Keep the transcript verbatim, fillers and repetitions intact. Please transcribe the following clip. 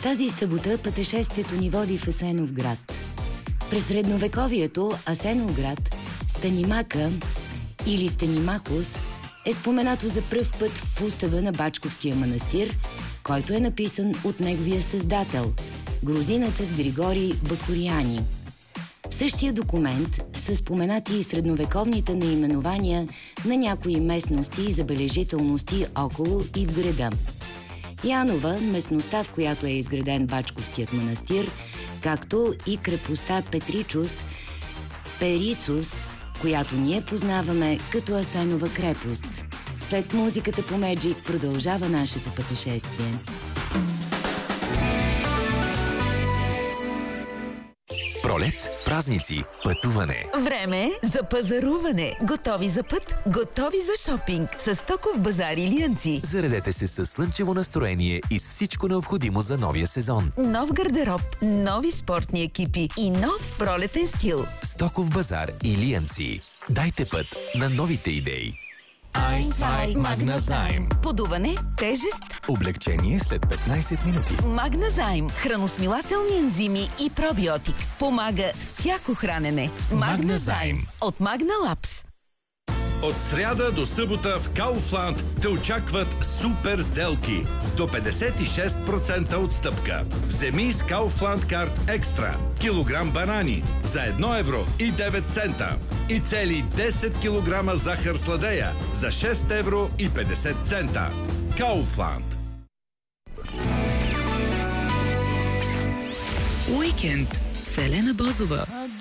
Тази събота пътешествието ни води в Асеновград. През средновековието Асеновград, Станимака или Станимахос, е споменато за пръв път в устава на Бачковския манастир, който е написан от неговия създател, грузинецът Григорий Бакуряни. В същия документ са споменати и средновековните наименования на някои местности и забележителности около и в града. Янова, местността, в която е изграден Бачковският манастир, както и крепостта Петричус, Перицус, която ние познаваме като Асенова крепост. След музиката по Меджик продължава нашето пътешествие. Пролет, празници, пътуване. Време за пазаруване. Готови за път, готови за шопинг. С Стоков базар Илиянци. Заредете се със слънчево настроение и с всичко необходимо за новия сезон. Нов гардероб, нови спортни екипи и нов пролетен стил. Стоков базар Илиянци. Дайте път на новите идеи. Айнцвай Магназайм. Подуване, тежест, Облегчение след петнайсет минути. Магназайм. Храносмилателни ензими и пробиотик. Помага с всяко хранене. Магназайм. От Магна Лапс. От сряда до събота в Kaufland те очакват супер сделки с до петдесет и шест процента отстъпка. Вземи с Kaufland карт екстра килограм банани за едно евро и девет цента и цели десет килограма захар сладея за шест евро и петдесет цента. Kaufland. Уикенд с Елена Бозова.